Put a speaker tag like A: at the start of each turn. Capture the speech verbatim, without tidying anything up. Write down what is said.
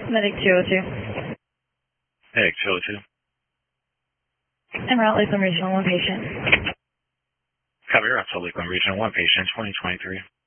A: Medic two oh two.
B: Medic two oh two.
A: Emerald Lakeland Regional, one patient.
B: Copy, you're up to Lakeland Regional, one patient, twenty twenty-three.